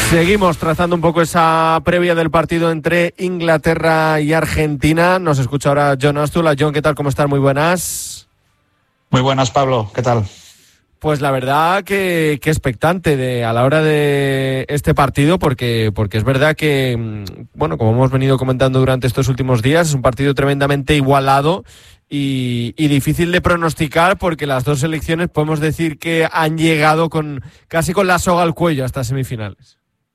Seguimos trazando un poco esa previa del partido entre Inglaterra y Argentina. Nos escucha ahora Jon Ostula. Jon, ¿qué tal? ¿Cómo estás? Muy buenas. Muy buenas, Pablo. ¿Qué tal? Pues la verdad que expectante a la hora de este partido, porque es verdad que, bueno, como hemos venido comentando durante estos últimos días, es un partido tremendamente igualado y difícil de pronosticar, porque las dos selecciones podemos decir que han llegado casi con la soga al cuello hasta semifinales.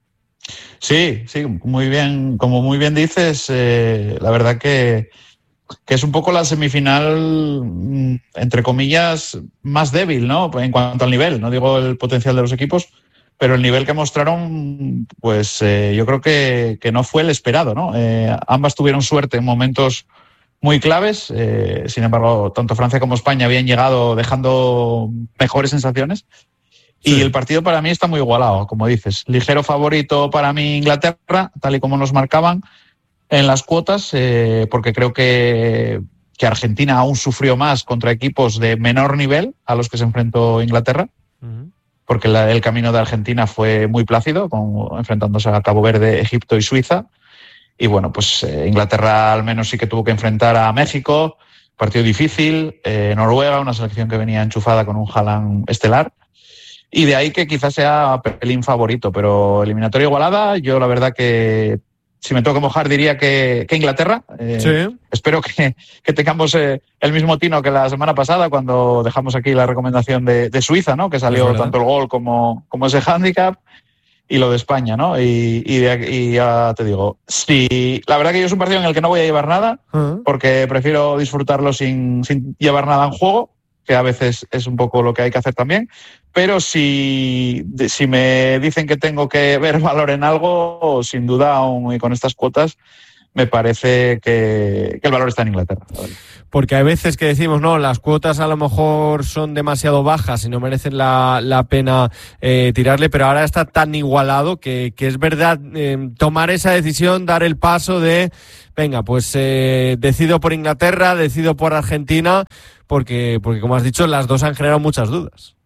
Sí, muy bien. Como muy bien dices, la verdad que es un poco la semifinal, entre comillas, más débil, ¿no? En cuanto al nivel, no digo el potencial de los equipos, pero el nivel que mostraron, pues yo creo que no fue el esperado, ¿no? Ambas tuvieron suerte en momentos muy claves, sin embargo, tanto Francia como España habían llegado dejando mejores sensaciones. Y el partido para mí está muy igualado, como dices. Ligero favorito para mí Inglaterra, tal y como nos marcaban en las cuotas, porque creo que Argentina aún sufrió más contra equipos de menor nivel a los que se enfrentó Inglaterra, porque el camino de Argentina fue muy plácido, enfrentándose a Cabo Verde, Egipto y Suiza. Y bueno, pues Inglaterra al menos sí que tuvo que enfrentar a México, partido difícil, Noruega, una selección que venía enchufada con un Haaland estelar. Y de ahí que quizás sea pelín favorito, pero eliminatoria igualada, yo la verdad que si me tengo que mojar diría que Inglaterra. Sí. Espero que tengamos el mismo tino que la semana pasada cuando dejamos aquí la recomendación de Suiza, ¿no? Que salió tanto el gol como ese hándicap, y lo de España, ¿no? Y ya te digo, sí, la verdad que yo es un partido en el que no voy a llevar nada, porque prefiero disfrutarlo sin llevar nada en juego, que a veces es un poco lo que hay que hacer también, pero si me dicen que tengo que ver valor en algo, sin duda, aún y con estas cuotas, me parece que el valor está en Inglaterra. Porque hay veces que decimos, no, las cuotas a lo mejor son demasiado bajas y no merecen la pena tirarle, pero ahora está tan igualado que es verdad tomar esa decisión, dar el paso de, venga, pues decido por Inglaterra, decido por Argentina, porque como has dicho, las dos han generado muchas dudas.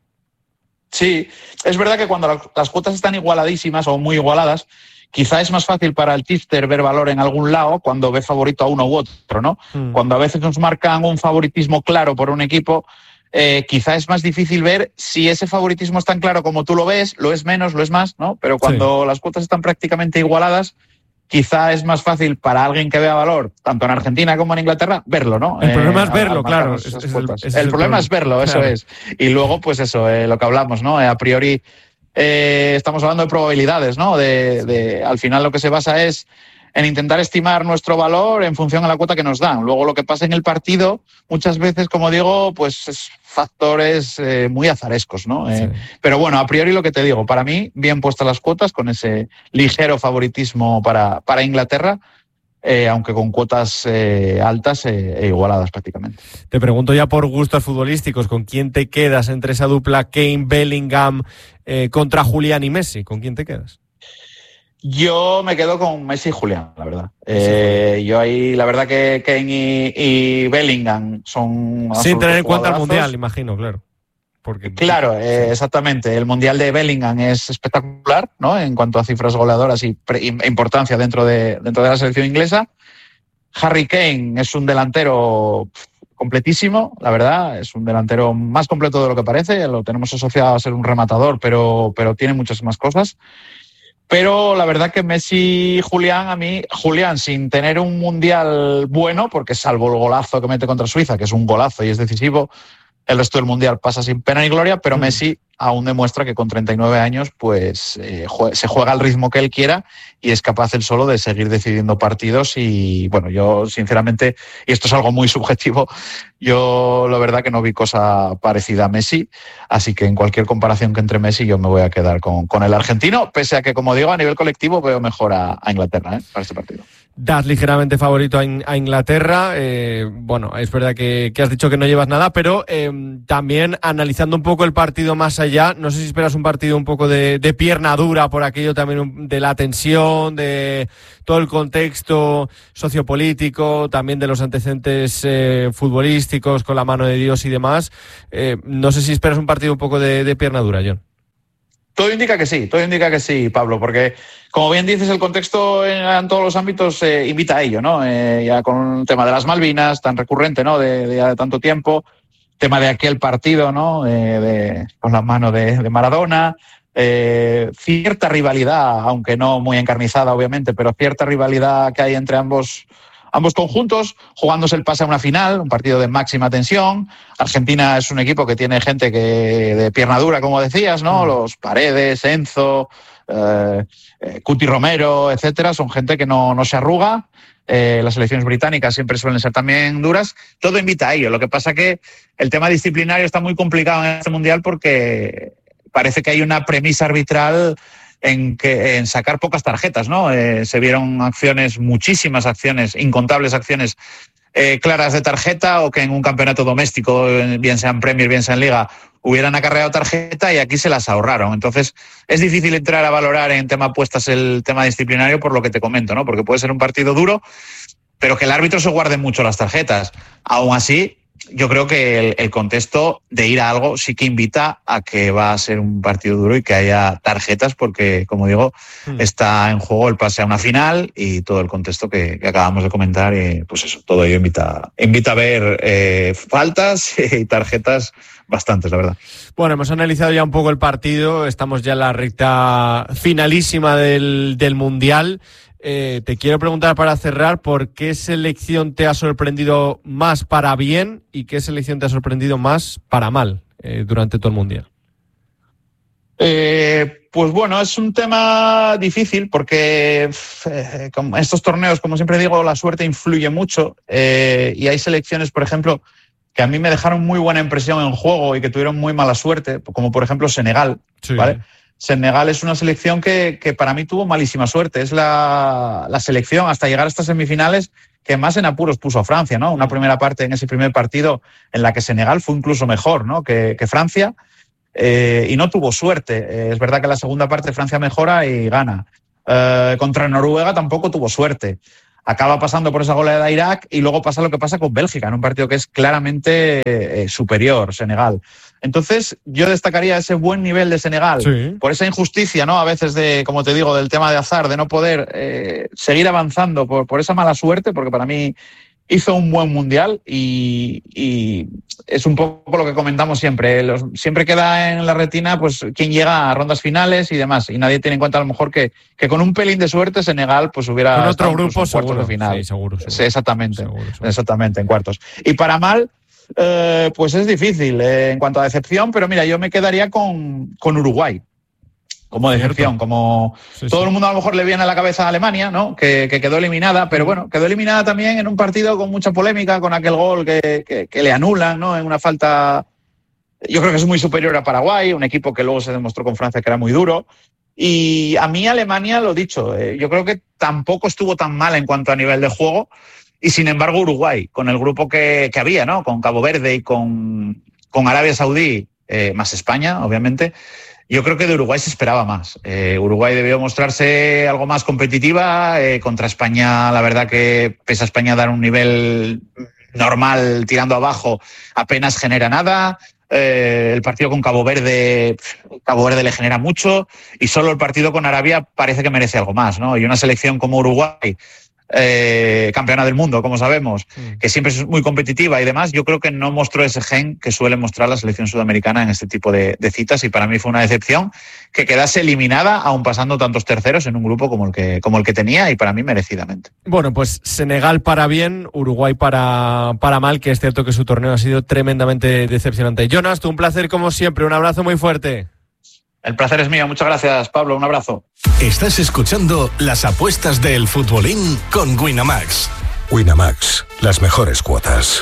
Sí, es verdad que cuando las cuotas están igualadísimas o muy igualadas, quizá es más fácil para el tipster ver valor en algún lado cuando ve favorito a uno u otro, ¿no? Cuando a veces nos marcan un favoritismo claro por un equipo, quizá es más difícil ver si ese favoritismo es tan claro como tú lo ves, lo es menos, lo es más, ¿no? Pero cuando las cuotas están prácticamente igualadas, quizá es más fácil para alguien que vea valor, tanto en Argentina como en Inglaterra, verlo, ¿no? El problema es verlo, claro. El problema es verlo, eso es. Y luego, pues eso, lo que hablamos, ¿no? A priori estamos hablando de probabilidades, ¿no? Al final lo que se basa es en intentar estimar nuestro valor en función a la cuota que nos dan. Luego lo que pasa en el partido, muchas veces, como digo, pues es factores muy azarescos, ¿no? Sí. Pero bueno, a priori lo que te digo, para mí, bien puestas las cuotas, con ese ligero favoritismo para Inglaterra, aunque con cuotas altas e igualadas prácticamente. Te pregunto ya por gustos futbolísticos, ¿con quién te quedas entre esa dupla Kane-Bellingham contra Julián y Messi? ¿Con quién te quedas? Yo me quedo con Messi y Julián, la verdad. Yo ahí, la verdad que Kane y Bellingham son... Sin tener en cuenta el Mundial, imagino, claro. Porque... Claro, exactamente. El Mundial de Bellingham es espectacular, ¿no? En cuanto a cifras goleadoras y importancia dentro de la selección inglesa. Harry Kane es un delantero completísimo, la verdad. Es un delantero más completo de lo que parece. Lo tenemos asociado a ser un rematador, pero tiene muchas más cosas. Pero la verdad que Messi y Julián, sin tener un Mundial bueno, porque salvo el golazo que mete contra Suiza, que es un golazo y es decisivo, el resto del Mundial pasa sin pena ni gloria, pero Messi aún demuestra que con 39 años pues se juega al ritmo que él quiera y es capaz él solo de seguir decidiendo partidos. Y bueno, yo sinceramente, y esto es algo muy subjetivo, yo la verdad que no vi cosa parecida a Messi, así que en cualquier comparación que entre Messi yo me voy a quedar con el argentino, pese a que, como digo, a nivel colectivo veo mejor a Inglaterra para este partido. Das ligeramente favorito a Inglaterra. Bueno, es verdad que has dicho que no llevas nada, pero también analizando un poco el partido más allá, no sé si esperas un partido un poco de pierna dura por aquello también de la tensión, de todo el contexto sociopolítico, también de los antecedentes futbolísticos con la mano de Dios y demás. No sé si esperas un partido un poco de pierna dura, Jon. Todo indica que sí, Pablo, porque, como bien dices, el contexto en todos los ámbitos invita a ello, ¿no? Ya con el tema de las Malvinas, tan recurrente, ¿no? De tanto tiempo, tema de aquel partido, ¿no? Con la mano de Maradona, cierta rivalidad, aunque no muy encarnizada, obviamente, pero cierta rivalidad que hay entre ambos conjuntos, jugándose el pase a una final, un partido de máxima tensión. Argentina es un equipo que tiene gente de pierna dura, como decías, ¿no? Los Paredes, Enzo, Cuti Romero, etcétera, son gente que no se arruga. Las selecciones británicas siempre suelen ser también duras. Todo invita a ello. Lo que pasa que el tema disciplinario está muy complicado en este Mundial porque parece que hay una premisa arbitral en sacar pocas tarjetas, ¿no? Se vieron muchísimas acciones, incontables acciones claras de tarjeta, o que en un campeonato doméstico, bien sea en Premier, bien sea en Liga, hubieran acarreado tarjeta, y aquí se las ahorraron. Entonces, es difícil entrar a valorar en tema apuestas el tema disciplinario por lo que te comento, ¿no? Porque puede ser un partido duro, pero que el árbitro se guarde mucho las tarjetas. Aún así, yo creo que el contexto de ir a algo sí que invita a que va a ser un partido duro y que haya tarjetas, porque, como digo, está en juego el pase a una final y todo el contexto que acabamos de comentar, y pues eso, todo ello invita a ver faltas y tarjetas bastantes, la verdad. Bueno, hemos analizado ya un poco el partido, estamos ya en la recta finalísima del Mundial. Te quiero preguntar, para cerrar, ¿por qué selección te ha sorprendido más para bien y qué selección te ha sorprendido más para mal durante todo el Mundial? Pues bueno, es un tema difícil porque en estos torneos, como siempre digo, la suerte influye mucho, y hay selecciones, por ejemplo, que a mí me dejaron muy buena impresión en juego y que tuvieron muy mala suerte, como por ejemplo Senegal, sí. ¿Vale? Senegal es una selección que para mí tuvo malísima suerte. Es la selección, hasta llegar a estas semifinales, que más en apuros puso a Francia, ¿no? Una primera parte en ese primer partido en la que Senegal fue incluso mejor, ¿no? que Francia, y no tuvo suerte. Es verdad que en la segunda parte Francia mejora y gana. Contra Noruega tampoco tuvo suerte. Acaba pasando por esa goleada de Irak, y luego pasa lo que pasa con Bélgica, en un partido que es claramente superior, Senegal. Entonces, yo destacaría ese buen nivel de Senegal, sí, por esa injusticia, ¿no? A veces, como te digo, del tema de azar, de no poder seguir avanzando por esa mala suerte, porque para mí hizo un buen Mundial, y es un poco lo que comentamos siempre. Siempre queda en la retina pues quién llega a rondas finales y demás, y nadie tiene en cuenta a lo mejor que con un pelín de suerte Senegal pues hubiera con otro grupo en cuartos de final. Sí, seguro. Sí, exactamente, en cuartos. Y para mal, pues es difícil en cuanto a decepción, pero mira, yo me quedaría con Uruguay como decepción, como todo el mundo a lo mejor le viene a la cabeza a Alemania, ¿no? Que quedó eliminada, pero bueno, quedó eliminada también en un partido con mucha polémica, con aquel gol que le anulan, ¿no? En una falta, yo creo que es muy superior a Paraguay, un equipo que luego se demostró con Francia que era muy duro. Y a mí Alemania, lo dicho, yo creo que tampoco estuvo tan mal en cuanto a nivel de juego, y sin embargo Uruguay, con el grupo que había, ¿no? Con Cabo Verde y con Arabia Saudí, más España, obviamente. Yo creo que de Uruguay se esperaba más. Uruguay debió mostrarse algo más competitiva. Contra España, la verdad que pese a España dar un nivel normal tirando abajo, apenas genera nada. El partido con Cabo Verde le genera mucho, y solo el partido con Arabia parece que merece algo más, ¿no? Y una selección como Uruguay, campeona del mundo, como sabemos, que siempre es muy competitiva y demás, yo creo que no mostró ese gen que suele mostrar la selección sudamericana en este tipo de citas, y para mí fue una decepción que quedase eliminada, aún pasando tantos terceros en un grupo como el que tenía, y para mí merecidamente. Bueno, pues Senegal para bien, Uruguay para mal, que es cierto que su torneo ha sido tremendamente decepcionante. Jonas, un placer como siempre, un abrazo muy fuerte. El placer es mío, muchas gracias, Pablo, un abrazo. Estás escuchando las apuestas del futbolín con Winamax. Winamax, las mejores cuotas.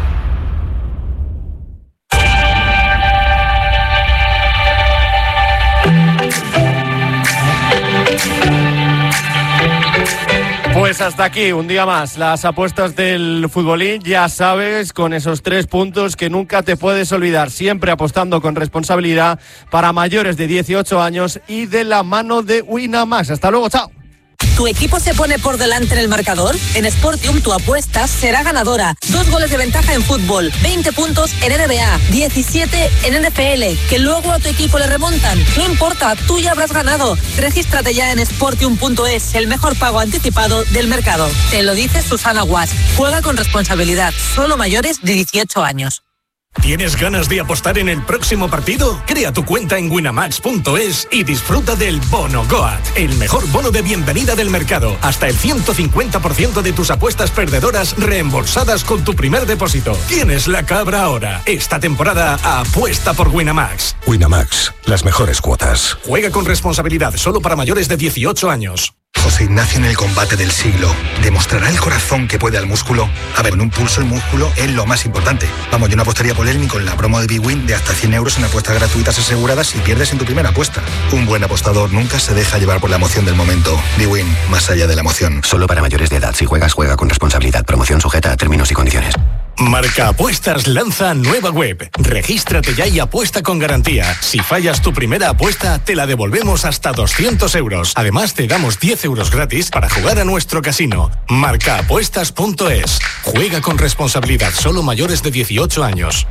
Pues hasta aquí, un día más, las apuestas del futbolín, ya sabes, con esos 3 puntos que nunca te puedes olvidar, siempre apostando con responsabilidad, para mayores de 18 años y de la mano de Winamax. Hasta luego, chao. ¿Tu equipo se pone por delante en el marcador? En Sportium tu apuesta será ganadora. 2 goles de ventaja en fútbol, 20 puntos en NBA, 17 en NFL, que luego a tu equipo le remontan. No importa, tú ya habrás ganado. Regístrate ya en Sportium.es, el mejor pago anticipado del mercado. Te lo dice Susana Guas. Juega con responsabilidad, solo mayores de 18 años. ¿Tienes ganas de apostar en el próximo partido? Crea tu cuenta en winamax.es y disfruta del Bono Goat, el mejor bono de bienvenida del mercado. Hasta el 150% de tus apuestas perdedoras reembolsadas con tu primer depósito. Tienes la cabra ahora. Esta temporada apuesta por Winamax. Winamax, las mejores cuotas. Juega con responsabilidad, solo para mayores de 18 años. José Ignacio en el combate del siglo. ¿Demostrará el corazón que puede al músculo? A ver, en un pulso el músculo es lo más importante. Vamos, yo no apostaría por él ni con la promo de BWin de hasta 100 euros en apuestas gratuitas aseguradas si pierdes en tu primera apuesta. Un buen apostador nunca se deja llevar por la emoción del momento. BWin, más allá de la emoción. Solo para mayores de edad. Si juegas, juega con responsabilidad. Promoción sujeta a términos y condiciones. Marca Apuestas lanza nueva web. Regístrate ya y apuesta con garantía. Si fallas tu primera apuesta, te la devolvemos hasta 200 euros. Además, te damos 10 euros gratis para jugar a nuestro casino. Marcaapuestas.es. Juega con responsabilidad, solo mayores de 18 años.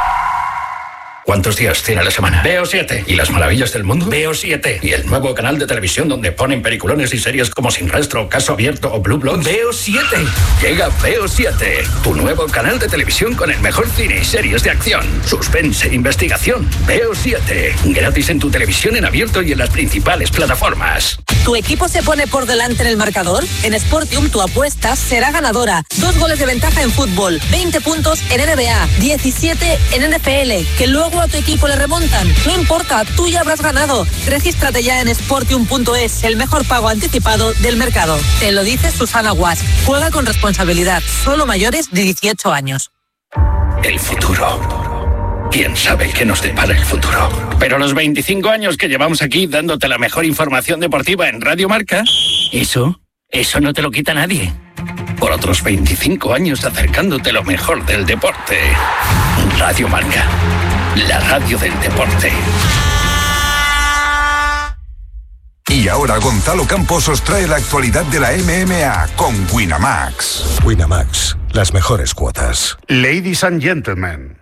¿Cuántos días tiene la semana? Veo 7. ¿Y las maravillas del mundo? Veo 7. ¿Y el nuevo canal de televisión donde ponen peliculones y series como Sin Rastro, Caso Abierto o Blue Bloods? Veo 7. Llega Veo 7, tu nuevo canal de televisión con el mejor cine y series de acción, suspense e investigación. Veo 7. Gratis en tu televisión en abierto y en las principales plataformas. ¿Tu equipo se pone por delante en el marcador? En Sportium tu apuesta será ganadora. 2 goles de ventaja en fútbol, 20 puntos en NBA, 17 en NFL, que luego a tu equipo le remontan. No importa, tú ya habrás ganado. Regístrate ya en Sportium.es, el mejor pago anticipado del mercado. Te lo dice Susana Guas. Juega con responsabilidad, solo mayores de 18 años. El futuro. ¿Quién sabe qué nos depara el futuro? Pero los 25 años que llevamos aquí dándote la mejor información deportiva en Radio Marca, eso no te lo quita nadie. Por otros 25 años acercándote lo mejor del deporte. Radio Marca, la radio del deporte. Y ahora Gonzalo Campos os trae la actualidad de la MMA con Winamax. Winamax, las mejores cuotas. Ladies and gentlemen,